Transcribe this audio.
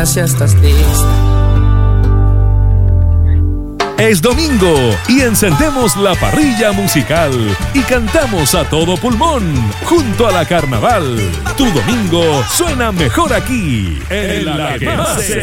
si estás triste. Es domingo y encendemos la parrilla musical y cantamos a todo pulmón junto a la Carnaval. Tu domingo suena mejor aquí en La Que Más Se